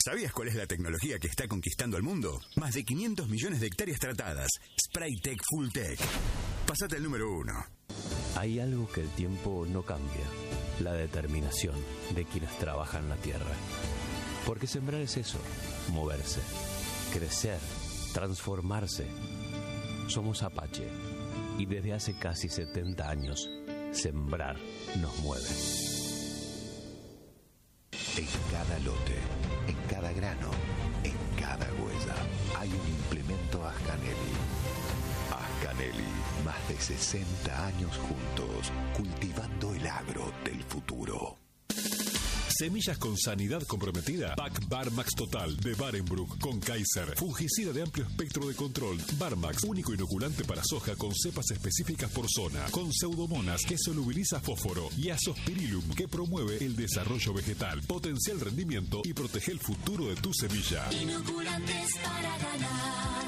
¿Sabías cuál es la tecnología que está conquistando el mundo? Más de 500 millones de hectáreas tratadas. Spraytec Fulltech. Pasate al número 1. Hay algo que el tiempo no cambia. La determinación de quienes trabajan la tierra. Porque sembrar es eso. Moverse. Crecer. Transformarse. Somos Apache. Y desde hace casi 70 años, sembrar nos mueve. En cada lote, en cada grano, en cada huella, hay un implemento Ascanelli. Ascanelli, más de 60 años juntos, cultivando el agro del futuro. Semillas con sanidad comprometida. Pack Barmax Total de Barenbroek con Kaiser. Fungicida de amplio espectro de control. Barmax, único inoculante para soja con cepas específicas por zona. Con Pseudomonas que solubiliza fósforo. Y Azospirillum que promueve el desarrollo vegetal. Potencia el rendimiento y protege el futuro de tu semilla. Inoculantes para ganar.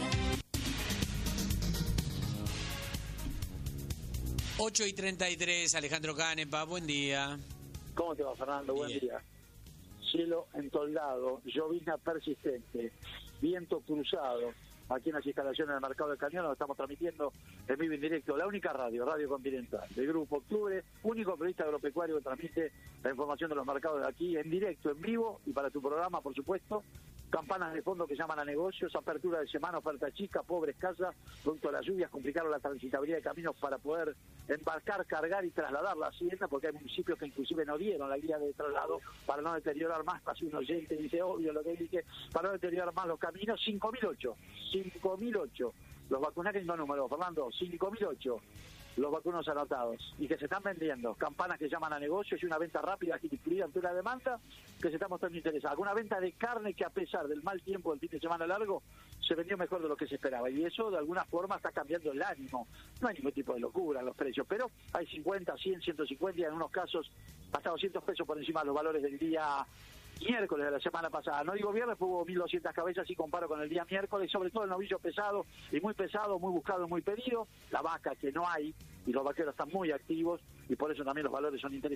8:33, Alejandro Canepa, buen día. ¿Cómo te va, Fernando? Buen día. Cielo entoldado, llovizna persistente, viento cruzado. Aquí en las instalaciones del Mercado del Cañón, donde estamos transmitiendo en vivo en directo la única radio Continental, del Grupo Octubre, único periodista agropecuario que transmite la información de los mercados de aquí en directo, en vivo y para tu programa, por supuesto. Campanas de fondo que llaman a negocios, apertura de semana, oferta chica, pobre, escasa, producto de las lluvias, complicaron la transitabilidad de caminos para poder embarcar, cargar y trasladar la hacienda, porque hay municipios que inclusive no dieron la guía de traslado para no deteriorar más, casi un oyente dice, obvio lo que dije, para no deteriorar más los caminos. 5.008, los vacunarios no números, Fernando, 5.008 los vacunos anotados y que se están vendiendo, campanas que llaman a negocios y una venta rápida incluida ante una demanda que se está mostrando interesada, una venta de carne que a pesar del mal tiempo del fin de semana largo se vendió mejor de lo que se esperaba y eso de alguna forma está cambiando el ánimo. No hay ningún tipo de locura en los precios, pero hay 50, 100, 150 y en unos casos hasta 200 pesos por encima de los valores del día miércoles de la semana pasada. No digo viernes, pues hubo 1.200 cabezas y comparo con el día miércoles, sobre todo el novillo pesado, muy buscado, muy pedido, la vaca que no hay, y los vaqueros están muy activos, y por eso también los valores son interesantes.